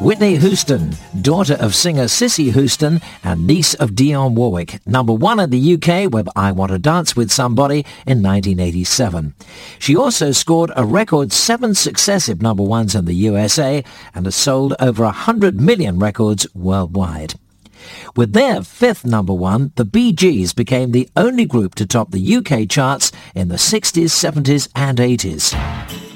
Whitney Houston, daughter of singer Cissy Houston and niece of Dionne Warwick, number one in the UK with I Want to Dance with Somebody in 1987. She also scored a record 7 successive number ones in the USA and has sold over 100 million records worldwide. With their 5th number one, the Bee Gees became the only group to top the UK charts in the 60s, 70s and 80s.